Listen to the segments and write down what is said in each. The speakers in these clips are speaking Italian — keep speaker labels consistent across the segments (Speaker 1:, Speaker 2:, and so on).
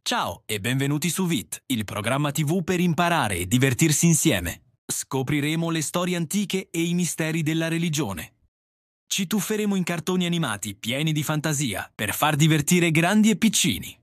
Speaker 1: Ciao e benvenuti su VIT, il programma TV per imparare e divertirsi insieme. Scopriremo le storie antiche e i misteri della religione. Ci tufferemo in cartoni animati pieni di fantasia per far divertire grandi e piccini.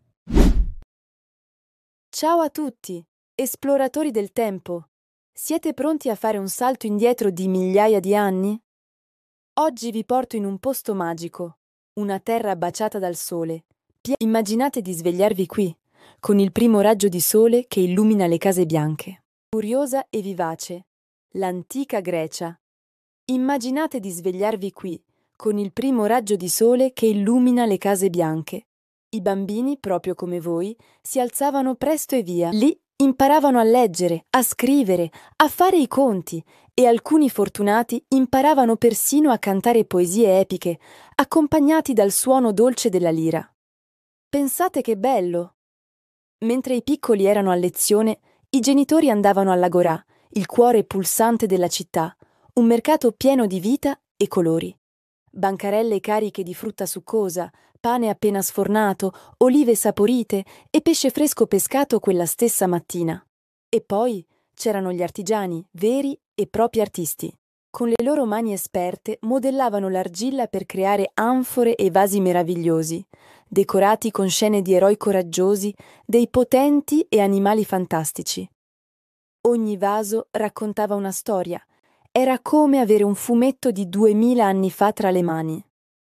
Speaker 2: Ciao a tutti, esploratori del tempo. Siete pronti a fare un salto indietro di migliaia di anni? Oggi vi porto in un posto magico, una terra baciata dal sole. Immaginate di svegliarvi qui, con il primo raggio di sole che illumina le case bianche. Curiosa e vivace, l'antica Grecia. Immaginate di svegliarvi qui, con il primo raggio di sole che illumina le case bianche. I bambini, proprio come voi, si alzavano presto e via. Lì imparavano a leggere, a scrivere, a fare i conti e alcuni fortunati imparavano persino a cantare poesie epiche, accompagnati dal suono dolce della lira. Pensate che bello! Mentre i piccoli erano a lezione, i genitori andavano all'agorà, il cuore pulsante della città, un mercato pieno di vita e colori. Bancarelle cariche di frutta succosa, pane appena sfornato, olive saporite e pesce fresco pescato quella stessa mattina. E poi c'erano gli artigiani, veri e propri artisti. Con le loro mani esperte modellavano l'argilla per creare anfore e vasi meravigliosi, decorati con scene di eroi coraggiosi, dei potenti e animali fantastici. Ogni vaso raccontava una storia. Era come avere un fumetto di 2000 anni fa tra le mani.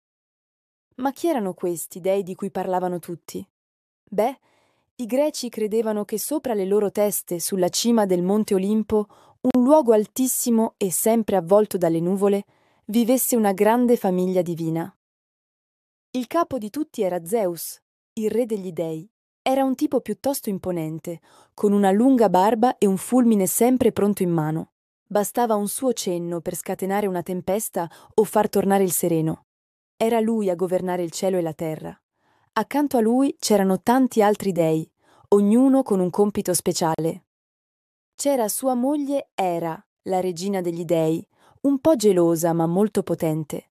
Speaker 2: Ma chi erano questi dei di cui parlavano tutti? Beh, i greci credevano che sopra le loro teste, sulla cima del Monte Olimpo, un luogo altissimo e sempre avvolto dalle nuvole, vivesse una grande famiglia divina. Il capo di tutti era Zeus, il re degli dei. Era un tipo piuttosto imponente, con una lunga barba e un fulmine sempre pronto in mano. Bastava un suo cenno per scatenare una tempesta o far tornare il sereno. Era lui a governare il cielo e la terra. Accanto a lui c'erano tanti altri dei, ognuno con un compito speciale. C'era sua moglie Era, la regina degli dei, un po' gelosa ma molto potente.